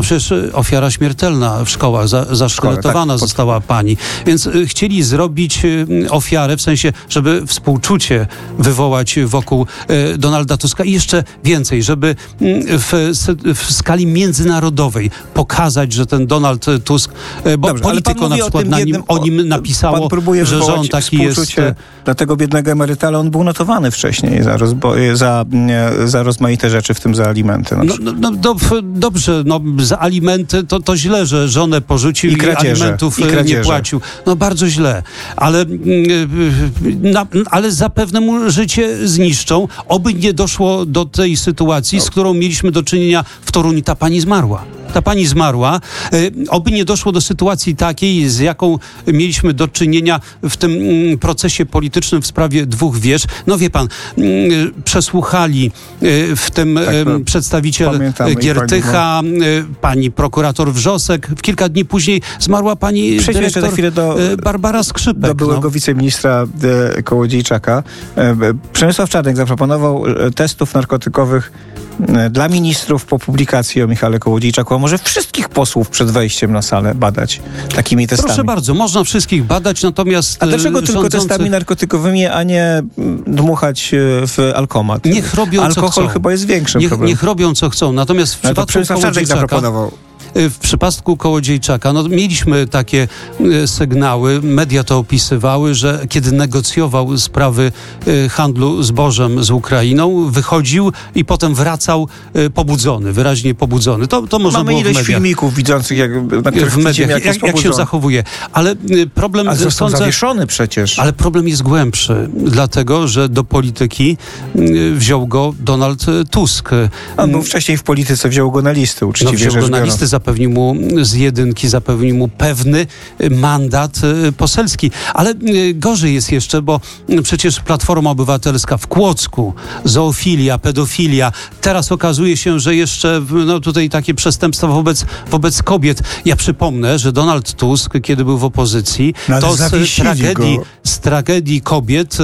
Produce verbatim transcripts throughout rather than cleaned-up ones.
przecież ofiara śmiertelna w szkołach, za, zasztyletowana tak, została pani. Więc y, chcieli zrobić y, ofiarę, w sensie, żeby współczucie wywołać wokół y, Donalda Tuska i jeszcze więcej, żeby y, w, w skali międzynarodowej pokazać, że ten Donald Tusk, y, bo Dobrze, Politico na przykład na nim, o nim napisało, że, że on taki jest... Dla tego biednego emeryta, ale on był notowany wcześniej za, rozbo- za, za rozmaite rzeczy, w tym za alimenty. No, no, no do, dobrze, no za alimenty to, to źle, że żonę porzucił i, i alimentów i nie płacił. No bardzo źle, ale, na, ale zapewne mu życie zniszczą. Oby nie doszło do tej sytuacji, z którą mieliśmy do czynienia w Toruniu. Ta pani zmarła. Ta pani zmarła. Oby nie doszło do sytuacji takiej, z jaką mieliśmy do czynienia w tym procesie politycznym w sprawie dwóch wież. No wie pan, przesłuchali w tym tak, przedstawiciel Giertycha, pani, pani prokurator Wrzosek. W kilka dni później zmarła pani dyrektor do, Barbara Skrzypek. Do byłego no. wiceministra Kołodziejczaka. Przemysław Czarnek zaproponował testów narkotykowych dla ministrów po publikacji o Michale Kołodziejczaku, a może wszystkich posłów przed wejściem na salę badać takimi testami? Proszę bardzo, można wszystkich badać, natomiast... A dlaczego tylko rządzący... testami narkotykowymi, a nie dmuchać w alkomat? Niech robią, Alkohol co chcą. chyba jest większym niech, problemem. Niech robią, co chcą. Natomiast w przypadku Kołodziejczaka... zaproponował. W przypadku Kołodziejczaka, no mieliśmy takie e, sygnały, media to opisywały, że kiedy negocjował sprawy e, handlu zbożem z Ukrainą, wychodził i potem wracał e, pobudzony, wyraźnie pobudzony. To, to można Mamy było ileś w mediach. filmików widzących, jak, na których w mediach, widzimy, jak, jak, jak się zachowuje. Ale e, problem... Ale został sądzę, zawieszony przecież. Ale problem jest głębszy, dlatego, że do polityki e, wziął go Donald Tusk. On był wcześniej w polityce, wziął go na listy, uczciwie no, wziął rzecz go na biorąc. listy, zapewnił mu z jedynki, zapewnił mu pewny mandat poselski. Ale gorzej jest jeszcze, bo przecież Platforma Obywatelska w Kłodzku, zoofilia, pedofilia. Teraz okazuje się, że jeszcze no, tutaj takie przestępstwa wobec, wobec kobiet. Ja przypomnę, że Donald Tusk, kiedy był w opozycji, no, to z tragedii, z tragedii kobiet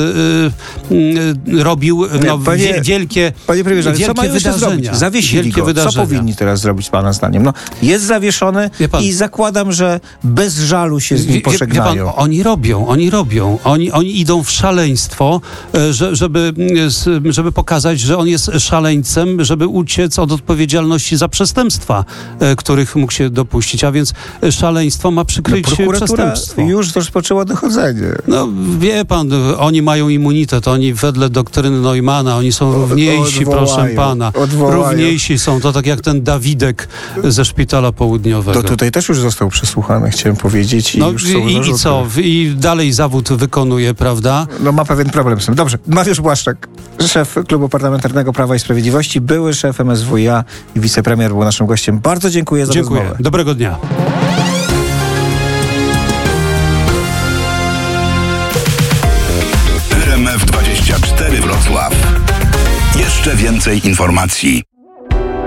y, y, robił no, panie, wielkie, panie premierze, ale wielkie co mają wydarzenia. Zrobić? Zawiesili wielkie go. Wydarzenia. Co powinni teraz zrobić pana zdaniem? No, jest zawieszony i zakładam, że bez żalu się z nim pożegnają. Wie pan, oni robią, oni robią. Oni, oni idą w szaleństwo, że, żeby, żeby pokazać, że on jest szaleńcem, żeby uciec od odpowiedzialności za przestępstwa, których mógł się dopuścić. A więc szaleństwo ma przykryć no, prokuratura przestępstwo. już rozpoczęła dochodzenie. No wie pan, oni mają immunitet, oni wedle doktryny Neumana, oni są równiejsi, odwołają, proszę pana. Odwołają. Równiejsi są, to tak jak ten Dawidek ze szpitala południowego. To tutaj też już został przesłuchany, chciałem powiedzieć. I no już są i, i co? I dalej zawód wykonuje, prawda? No ma pewien problem z tym. Dobrze. Mariusz Błaszczak, szef Klubu Parlamentarnego Prawa i Sprawiedliwości, były szef M S W i A i wicepremier był naszym gościem. Bardzo dziękuję za dziękuję. rozmowę. Dobrego dnia. R M F dwadzieścia cztery Wrocław. Jeszcze więcej informacji.